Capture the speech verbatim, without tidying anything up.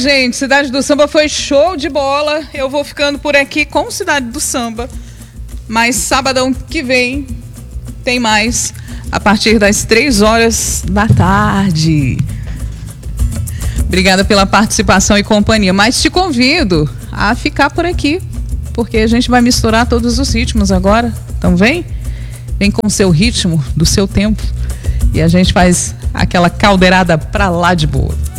gente, Cidade do Samba foi show de bola. Eu vou ficando por aqui com Cidade do Samba. Mas sabadão que vem tem mais a partir das três horas da tarde. Obrigada pela participação e companhia. Mas te convido a ficar por aqui, porque a gente vai misturar todos os ritmos agora. Então vem, vem com o seu ritmo, do seu tempo. E a gente faz aquela caldeirada pra lá de boa.